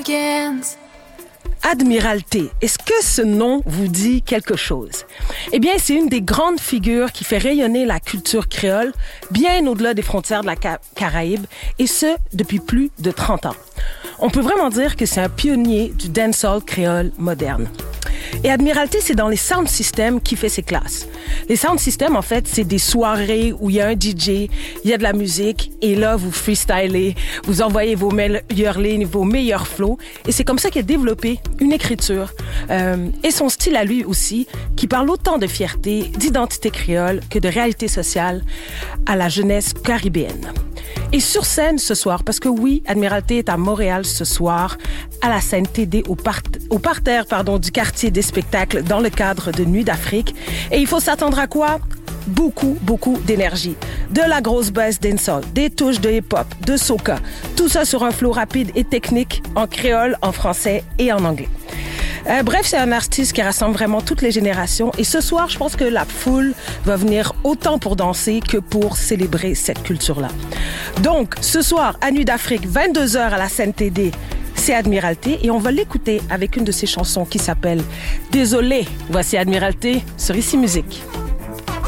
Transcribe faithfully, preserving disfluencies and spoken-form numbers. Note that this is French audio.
begins. Admiralté, est-ce que ce nom vous dit quelque chose? Eh bien, c'est une des grandes figures qui fait rayonner la culture créole bien au-delà des frontières de la Ca- Caraïbe, et ce, depuis plus de trente ans. On peut vraiment dire que c'est un pionnier du dancehall créole moderne. Et Admiralté, c'est dans les sound systems qui fait ses classes. Les sound systems, en fait, c'est des soirées où il y a un D J, il y a de la musique, et là, vous freestylez, vous envoyez vos meilleures lignes, vos meilleurs flows. Et c'est comme ça qu'il a développé une écriture euh, et son style à lui aussi, qui parle autant de fierté, d'identité créole que de réalité sociale à la jeunesse caribéenne. Et sur scène ce soir, parce que oui, Admiralté est à Montréal ce soir, à la scène T D au, part- au parterre pardon, du quartier des spectacles dans le cadre de Nuit d'Afrique. Et il faut s'attendre à quoi? Beaucoup, beaucoup d'énergie. De la grosse bass dancehall, des touches de hip-hop, de soca. Tout ça sur un flow rapide et technique en créole, en français et en anglais. Euh, bref, c'est un artiste qui rassemble vraiment toutes les générations. Et ce soir, je pense que la foule va venir autant pour danser que pour célébrer cette culture-là. Donc, ce soir, à Nuit d'Afrique, vingt-deux heures à la scène T D, c'est Admiralté. Et on va l'écouter avec une de ses chansons qui s'appelle « Désolé ». Voici Admiralté sur Ici Musique.